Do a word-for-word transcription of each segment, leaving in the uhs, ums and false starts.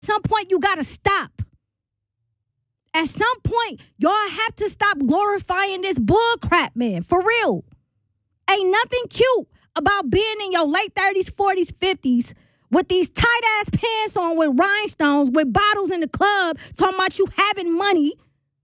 some point, you got to stop. At some point, y'all have to stop glorifying this bull crap, man. For real. Ain't nothing cute about being in your late thirties, forties, fifties with these tight-ass pants on with rhinestones, with bottles in the club, talking about you having money,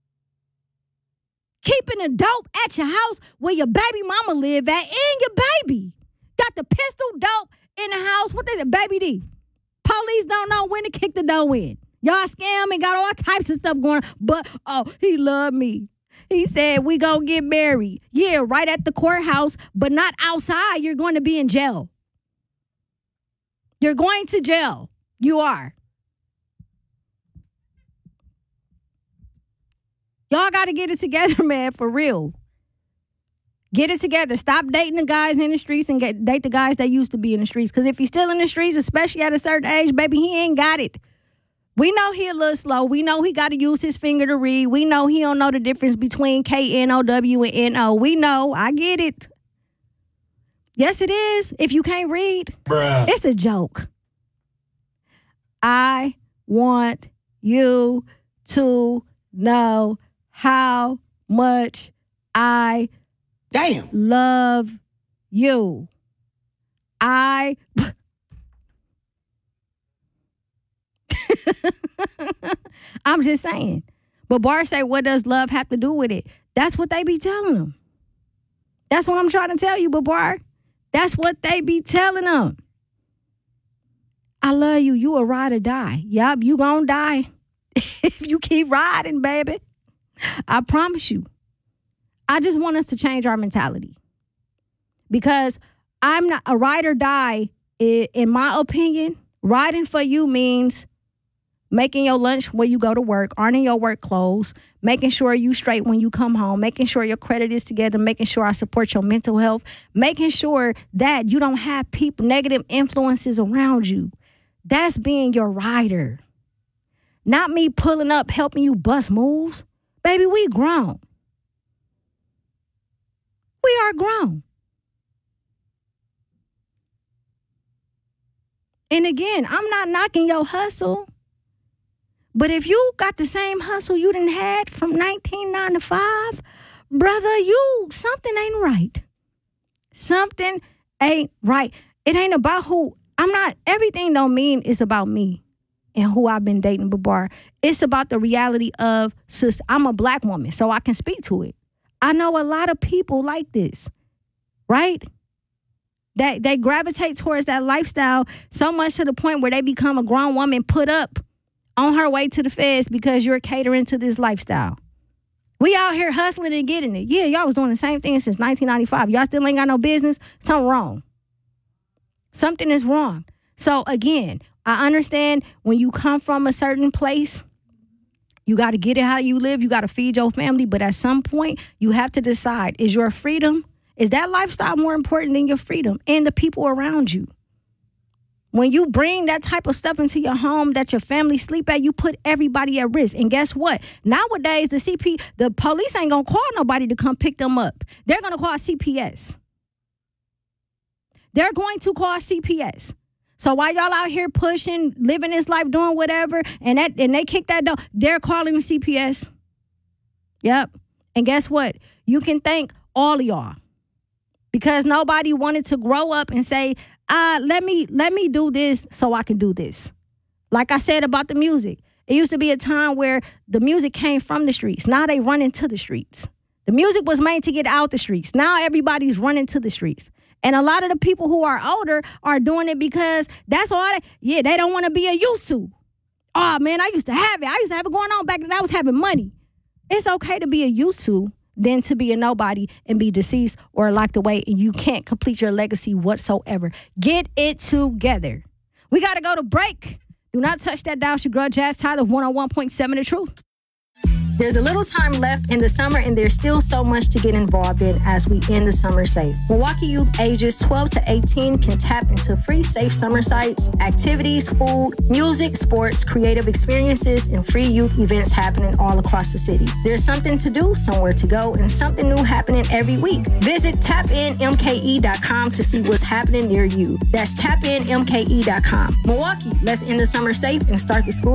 keeping the dope at your house where your baby mama live at, and your baby. Got the pistol dope in the house. What is it, Baby D? Police don't know when to kick the door in. Y'all scam and got all types of stuff going on. But, oh, he loved me. He said, we gonna get married. Yeah, right at the courthouse, but not outside. You're going to be in jail. You're going to jail. You are. Y'all got to get it together, man, for real. Get it together. Stop dating the guys in the streets and get, date the guys that used to be in the streets. Because if he's still in the streets, especially at a certain age, baby, he ain't got it. We know he a little slow. We know he got to use his finger to read. We know he don't know the difference between K N O W and N O. We know. I get it. Yes, it is. If you can't read, bruh, it's a joke. I want you to know how much I Damn. love you. I... I'm just saying. But Bar say, what does love have to do with it? That's what they be telling them. That's what I'm trying to tell you, Bar. That's what they be telling them. I love you. You a ride or die. Yup, you gonna die if you keep riding, baby. I promise you. I just want us to change our mentality. Because I'm not a ride or die, in my opinion. Riding for you means making your lunch where you go to work, earning your work clothes, making sure you straight when you come home, making sure your credit is together, making sure I support your mental health, making sure that you don't have people, negative influences around you. That's being your rider. Not me pulling up, helping you bust moves. Baby, we grown. We are grown. And again, I'm not knocking your hustle. But if you got the same hustle you done had from nineteen ninety-five, brother, you, something ain't right. Something ain't right. It ain't about who, I'm not, everything don't mean it's about me and who I've been dating, Babar. It's about the reality of, sis, I'm a black woman, so I can speak to it. I know a lot of people like this, right? That they gravitate towards that lifestyle so much to the point where they become a grown woman put up on her way to the feds because you're catering to this lifestyle. We out here hustling and getting it. Yeah, y'all was doing the same thing since nineteen ninety-five. Y'all still ain't got no business. Something wrong. Something is wrong. So again, I understand when you come from a certain place, you got to get it how you live. You got to feed your family. But at some point, you have to decide, is your freedom, is that lifestyle more important than your freedom and the people around you? When you bring that type of stuff into your home that your family sleep at, you put everybody at risk. And guess what? Nowadays, the C P, the police ain't going to call nobody to come pick them up. They're going to call C P S. They're going to call C P S. So while y'all out here pushing, living this life, doing whatever, and that and they kick that door, they're calling the C P S. Yep. And guess what? You can thank all of y'all. Because nobody wanted to grow up and say, uh, let me let me do this so I can do this. Like I said about the music. It used to be a time where the music came from the streets. Now they run into the streets. The music was made to get out the streets. Now everybody's running to the streets. And a lot of the people who are older are doing it because that's all they, yeah, they don't want to be a used to. Oh, man, I used to have it. I used to have it going on back then I was having money. It's okay to be a used to than to be a nobody and be deceased or locked away and you can't complete your legacy whatsoever. Get it together. We got to go to break. Do not touch that dial. It's your girl, Jazz Tyler, one oh one point seven The Truth. There's a little time left in the summer, and there's still so much to get involved in as we end the summer safe. Milwaukee youth ages twelve to eighteen can tap into free safe summer sites, activities, food, music, sports, creative experiences, and free youth events happening all across the city. There's something to do, somewhere to go, and something new happening every week. Visit tap in m k e dot com to see what's happening near you. That's tap in m k e dot com. Milwaukee, let's end the summer safe and start the school